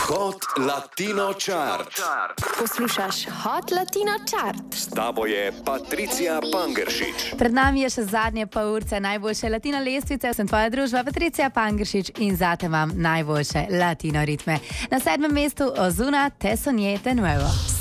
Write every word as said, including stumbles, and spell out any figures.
Hot Latino Chart. Poslušaš Hot Latino Chart. S tabo je Patricija Pangeršič. Pred nami je še zadnje pol urce najboljše latino lestvice. Sem tvoja družba Patricija Pangeršič in zate vam najboljše latino ritme. Na sedmem mestu Ozuna Te soñé de nuevo.